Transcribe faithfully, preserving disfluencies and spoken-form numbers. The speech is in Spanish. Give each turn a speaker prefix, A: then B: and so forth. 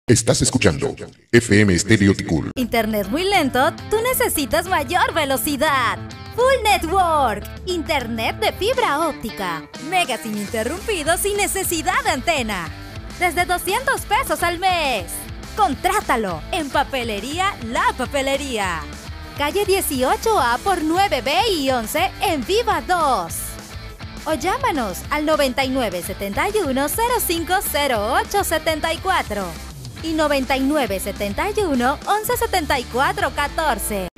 A: Estás escuchando F M Stereo Ticul.
B: Internet muy lento, tú necesitas mayor velocidad. Full Network, internet de fibra óptica, megas ininterrumpidos sin necesidad de antena. Desde doscientos pesos al mes. Contrátalo en Papelería La Papelería. Calle dieciocho A por nueve B y once en Viva dos. O llámanos al noventa y nueve setenta y uno cero cinco cero ocho setenta y cuatro y noventa y nueve setenta y uno once setenta y cuatro catorce.